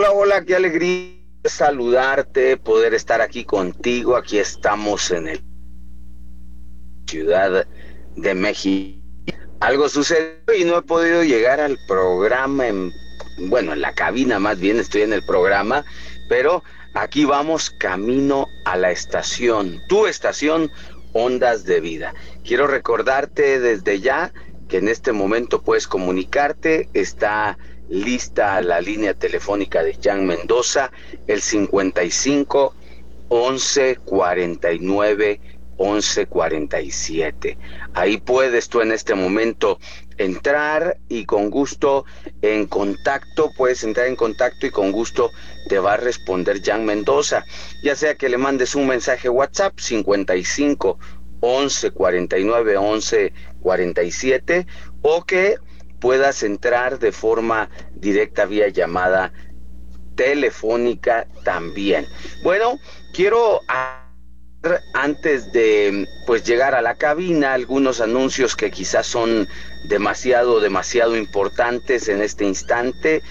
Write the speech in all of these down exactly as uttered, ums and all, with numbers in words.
Hola, hola, qué alegría saludarte, poder estar aquí contigo. Aquí estamos en el Ciudad de México. Algo sucedió y no he podido llegar al programa, en, bueno, en la cabina más bien, estoy en el programa, pero aquí vamos camino a la estación, tu estación, Ondas de Vida. Quiero recordarte desde ya que en este momento puedes comunicarte, está lista la línea telefónica de Jan Mendoza, el cincuenta y cinco, once, cuarenta y nueve, once, cuarenta y siete. Ahí puedes tú en este momento entrar y con gusto en contacto, puedes entrar en contacto y con gusto te va a responder Jan Mendoza, ya sea que le mandes un mensaje WhatsApp cincuenta y cinco, once, cuarenta y nueve, once, cuarenta y siete, o que puedas entrar de forma directa vía llamada telefónica también. Bueno, quiero antes de pues llegar a la cabina algunos anuncios que quizás son demasiado demasiado importantes en este instante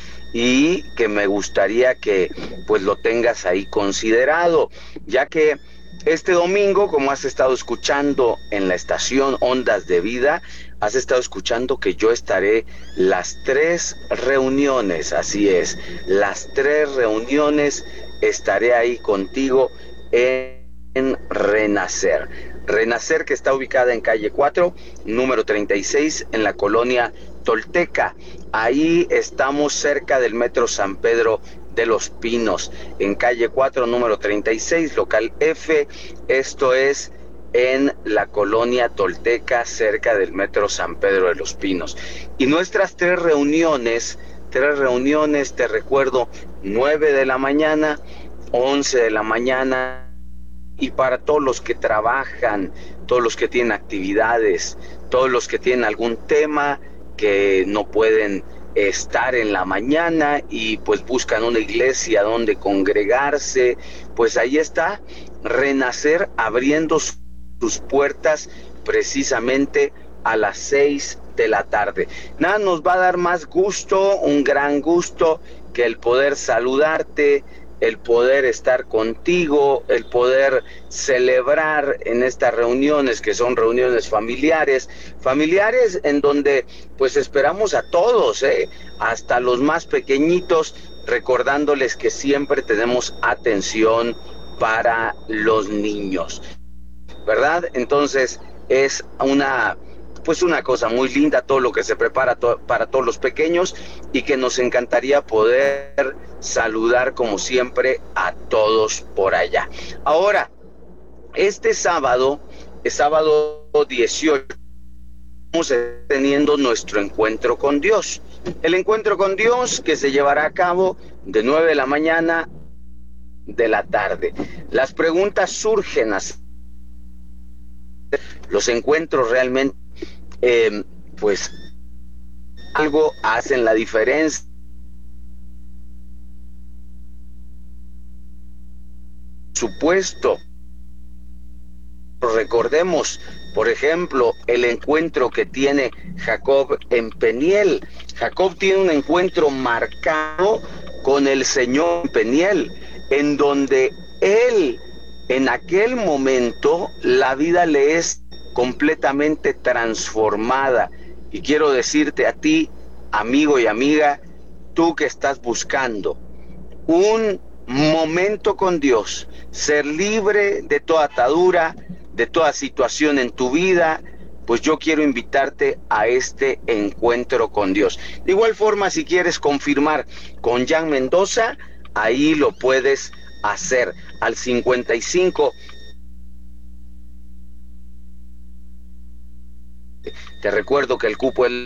y que me gustaría que pues lo tengas ahí considerado, ya que este domingo, como has estado escuchando en la estación Ondas de Vida, has estado escuchando que yo estaré las tres reuniones, así es, las tres reuniones estaré ahí contigo en en Renacer. Renacer, que está ubicada en calle cuatro, número treinta y seis, en la colonia Tolteca. Ahí estamos cerca del metro San Pedro de los Pinos, en calle cuatro, número treinta y seis, local F. Esto es en la colonia Tolteca, cerca del metro San Pedro de los Pinos. Y nuestras tres reuniones, tres reuniones, te recuerdo, nueve de la mañana, once de la mañana, y para todos los que trabajan, todos los que tienen actividades, todos los que tienen algún tema que no pueden estar en la mañana y pues buscan una iglesia donde congregarse, pues ahí está Renacer abriendo sus puertas precisamente a las seis de la tarde. Nada nos va a dar más gusto, un gran gusto, que el poder saludarte, el poder estar contigo, el poder celebrar en estas reuniones que son reuniones familiares, familiares en donde pues esperamos a todos, ¿eh? Hasta los más pequeñitos, recordándoles que siempre tenemos atención para los niños, ¿verdad? Entonces es una pues una cosa muy linda todo lo que se prepara to- para todos los pequeños, y que nos encantaría poder saludar como siempre a todos por allá. Ahora, este sábado, es sábado dieciocho, estamos teniendo nuestro encuentro con Dios. El encuentro con Dios que se llevará a cabo de nueve de la mañana de la tarde. Las preguntas surgen así. Los encuentros realmente Eh, pues algo hacen la diferencia. Supuesto, recordemos, por ejemplo, el encuentro que tiene Jacob en Peniel. Jacob tiene un encuentro marcado con el Señor en Peniel, en donde él, en aquel momento, la vida le es completamente transformada. Y quiero decirte a ti, amigo y amiga, tú que estás buscando un momento con Dios, ser libre de toda atadura, de toda situación en tu vida, pues yo quiero invitarte a este encuentro con Dios. De igual forma, si quieres confirmar con Jan Mendoza, ahí lo puedes hacer al cincuenta y cinco. Te recuerdo que el cupo es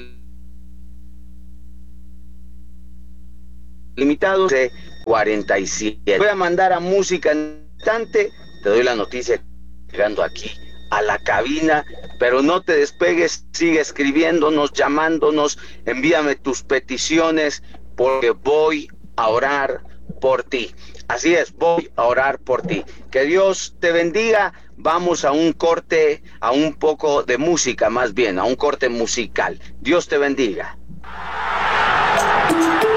limitado de cuarenta y siete. Voy a mandar a música en instante, te doy la noticia llegando aquí a la cabina, pero no te despegues, sigue escribiéndonos, llamándonos, envíame tus peticiones, porque voy a orar por ti. Así es, voy a orar por ti. Que Dios te bendiga. Vamos a un corte, a un poco de música, más bien, a un corte musical. Dios te bendiga.